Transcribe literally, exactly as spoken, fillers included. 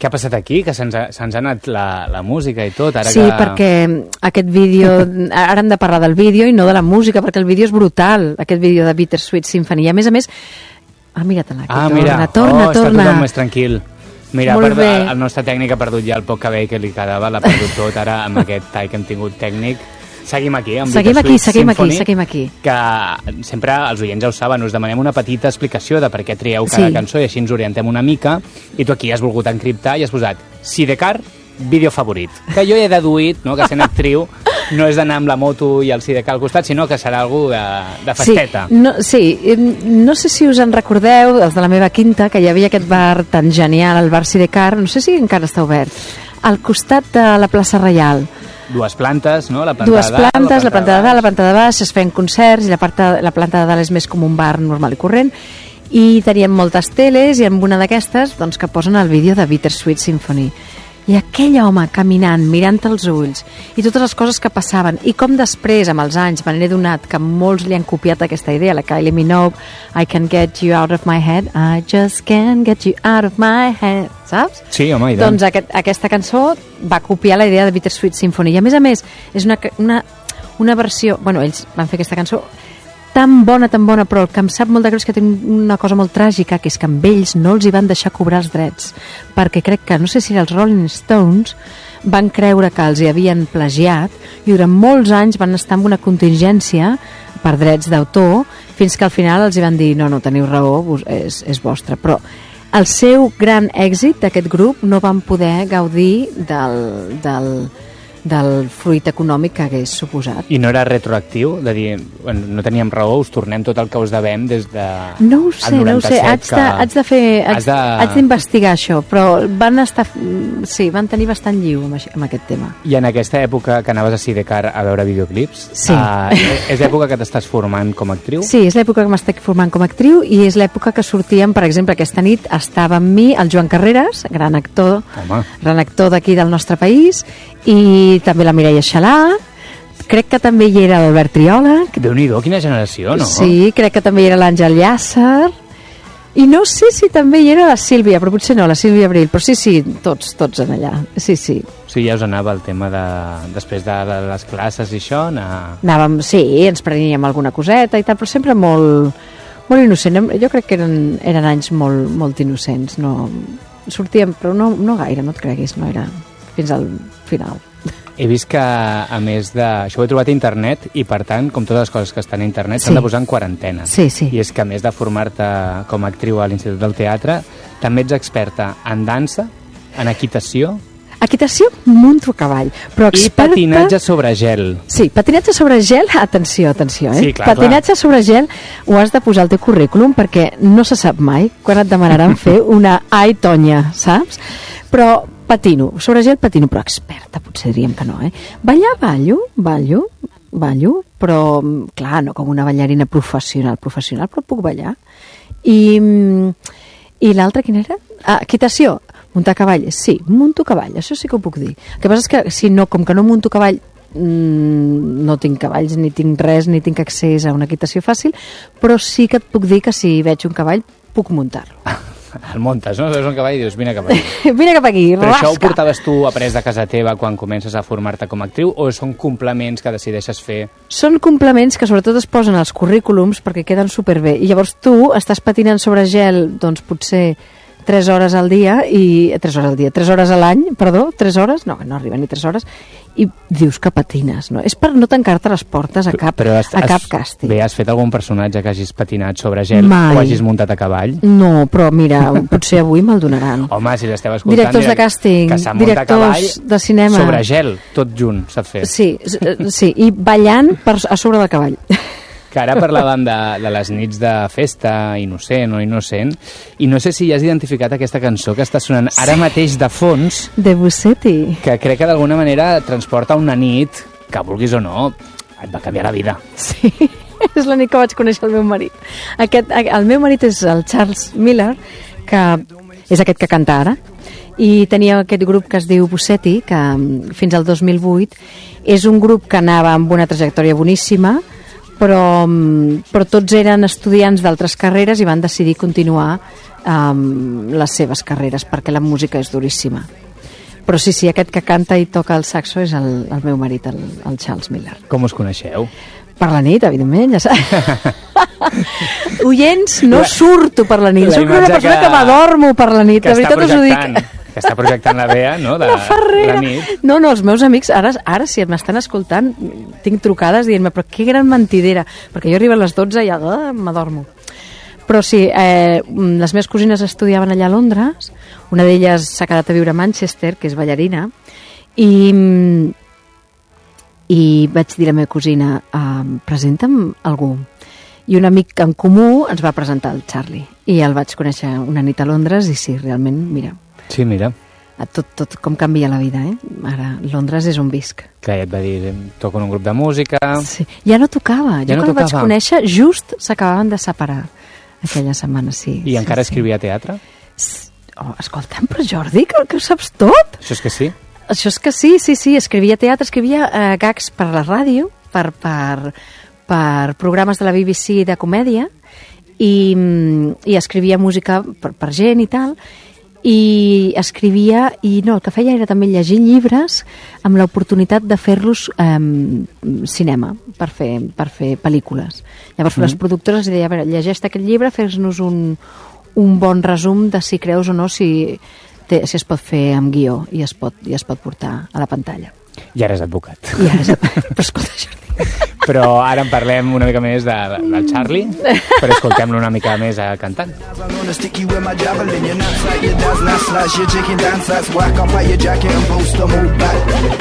Què ha passat aquí? Que se'ns ha, se ha anat la, la música i tot. Ara sí, que... perquè aquest vídeo... Ara hem de parlar del vídeo i no de la música, perquè el vídeo és brutal, aquest vídeo de Bittersweet Symphony. I a més a més... Ah, mira-te-la, ah, torna, mira. torna, oh, torna. Està tothom més tranquil. Mira, Molt per, bé. el nostre tècnic ha perdut ja el poc cabell que li quedava, l'ha perdut tot ara amb aquest tall que hem tingut tècnic. Seguim aquí, amb seguim aquí, seguim Symphony, aquí, seguim aquí. Que sempre els oients ja ho saben, us demanem una petita explicació de per què trieu cada sí. cançó i així ens orientem una mica, i tu aquí has volgut encriptar i has posat Sidecar, vídeo favorit. Que jo he deduït, no?, que sent actriu no és d'anar amb la moto i el Sidecar al costat, sinó que serà algú de, de festeta. Sí no, sí, no sé si us en recordeu, els de la meva quinta, que hi havia aquest bar tan genial, el bar Sidecar, no sé si encara està obert, al costat de la plaça Reial. Dues plantes, no? La planta Dues de dalt, plantes, la planta de dalt, la planta de baix, es feien concerts, i la, part de, la planta de dalt és més com un bar normal i corrent, i teníem moltes teles, i en una d'aquestes doncs, que posen el vídeo de Bittersweet Symphony. I aquell home caminant, mirant als ulls, i totes les coses que passaven, i com després, amb els anys, me n'he donat que molts li han copiat aquesta idea, la Kylie Minogue, I can get you out of my head, I just can't get you out of my head, saps? Sí, home, i tant. Doncs aquest, aquesta cançó va copiar la idea de Bittersweet Symphony, i a més a més, és una, una, una versió, bueno, ells van fer aquesta cançó tan bona, tan bona, però el que em sap molt de greu és que té una cosa molt tràgica, que és que amb ells no els hi van deixar cobrar els drets, perquè crec que, no sé si els Rolling Stones van creure que els hi havien plagiat i durant molts anys van estar amb una contingència per drets d'autor, fins que al final els hi van dir, no, no, teniu raó, és, és vostre, però el seu gran èxit d'aquest grup no van poder gaudir del... del del fruit econòmic que hagués suposat. I no era retroactiu? De dir, bueno, no teníem raó, us tornem tot el que us devem des de... No ho sé, no ho sé, haig de, haig de fer... Haig, de... haig d'investigar això, però van estar... Sí, van tenir bastant lliu amb, amb aquest tema. I en aquesta època que anaves a Sidecar a veure videoclips, sí. uh, és l'època que t'estàs formant com a actriu? Sí, és l'època que m'estic formant com a actriu i és l'època que sortíem, per exemple, aquesta nit estava amb mi el Joan Carreras, gran actor, Home. gran actor d'aquí del nostre país, i també la Mireia Xalà, crec que també hi era l'Albert Triola. Déu-n'hi-do, quina generació, no? Sí, crec que també hi era l'Àngel Llàcer, i no sé si també hi era la Sílvia, però potser no, la Sílvia Abril, però sí, sí, tots, tots en allà, sí, sí. Sí, ja us anava el tema de, després de, de les classes i això, anar... Anàvem, sí, ens preníem alguna coseta i tal, però sempre molt, molt innocent. Jo crec que eren, eren anys molt, molt innocents, no... Sortíem, però no, no gaire, no et creguis, no era fins al final. He vist que, a més de... Això ho he trobat a internet i, per tant, com totes les coses que estan a internet, sí. s'han de posar en quarantena. Sí, sí. I és que, a més de formar-te com a actriu a l'Institut del Teatre, també ets experta en dansa, en equitació... Equitació, munto a cavall. Però experta... I patinatge sobre gel. Sí, patinatge sobre gel, atenció, atenció, eh? Sí, clar, patinatge clar. sobre gel ho has de posar al teu currículum perquè no se sap mai quan et demanaran fer una ai, Tonya, saps? Però patino, sobre gel patino, però experta potser diríem que no, eh? Ballar, ballo, ballo, ballo, però, clar, no com una ballarina professional, professional, però puc ballar. I, i l'altra, quina era? Ah, equitació. Muntar cavall, sí, munto cavall, això sí que ho puc dir. El que passa és que, si no, com que no munto cavall, mmm, no tinc cavalls, ni tinc res, ni tinc accés a una equitació fàcil, però sí que et puc dir que si veig un cavall, puc muntar-lo. El muntes, no? Veus un cavall i dius, vine cap aquí. Vine cap aquí, Però rasca. això ho portaves tu après de casa teva quan comences a formar-te com a actriu o són complements que decideixes fer? Són complements que sobretot es posen als currículums perquè queden superbé. I llavors tu estàs patinant sobre gel, doncs potser tres hores al dia i... tres hores al dia, tres hores a l'any, perdó, tres hores, no, no arriba ni tres hores, i dius que patines, no? És per no tancar-te les portes a cap, Però has, a cap càstig. Bé, has fet algun personatge que hagis patinat sobre gel Mai. o hagis muntat a cavall? No, però mira, potser avui me'l donaran. Home, si l'esteu escoltant... Directors de càsting, que s'ha muntat a directors cavall de cinema. sobre gel, tot junt, s'ha fet. Sí, sí, i ballant per, a sobre del cavall. Que ara parlàvem de, de les nits de festa, innocent o innocent, i no sé si ja has identificat aquesta cançó que està sonant ara mateix de fons, De Bussetti. que crec que d'alguna manera transporta una nit, que vulguis o no, et va canviar la vida. Sí, és la nit que vaig conèixer el meu marit. Aquest, el meu marit és el Charles Miller, que és aquest que canta ara, i tenia aquest grup que es diu Bussetti, que fins al dos mil vuit és un grup que anava amb una trajectòria boníssima, però, però tots eren estudiants d'altres carreres i van decidir continuar um, les seves carreres, perquè la música és duríssima. Però sí, sí, aquest que canta i toca el saxo és el, el meu marit, el, el Charles Miller. Com us coneixeu? Per la nit, evidentment, ja saps. Oients, no surto per la nit. La Soc una persona que, que m'adormo per la nit, de veritat us ho dic. Que està projectant la Bea, no?, de la Ferrera. La nit. No, no, els meus amics, ara, ara si m'estan escoltant, tinc trucades dient-me, però que gran mentidera, perquè jo arribo a les dotze i ja uh, m'adormo. Però sí, eh, les meves cosines estudiaven allà a Londres, una d'elles s'ha quedat a viure a Manchester, que és ballarina, i, i vaig dir a la meva cosina, uh, presenta'm algú. I un amic en comú ens va presentar el Charlie, i el vaig conèixer una nit a Londres, i sí, realment, mira... Sí, mira. Tot, tot com canvia la vida, eh? Ara, Londres és on visc. Clar, ja et va dir, toco en un grup de música... Sí. Ja no tocava. Ja jo no quan tocava. el vaig conèixer, just s'acabaven de separar aquella setmana, sí. I sí, encara sí. escrivia teatre? Oh, escolta'm, però Jordi, que, que ho saps tot? Això és que sí? Això és que sí, sí, sí. Escrivia teatre, escrivia eh, gags per la ràdio, per, per, per programes de la B B C de comèdia, i, i escrivia música per, per gent i tal, i escrivia, i no, el que feia era també llegir llibres amb l'oportunitat de fer-los eh, cinema, per fer, per fer pel·lícules. Llavors mm. les productores deien, a veure, llegeix aquest llibre, fes-nos un, un bon resum de si creus o no si, té, si es pot fer amb guió i es pot, i es pot portar a la pantalla. I ara és advocat. I ara és advocat. Però escolta, Jordi. Però ara en parlem una mica més de, del Charlie, però escoltem-lo una mica més a cantant.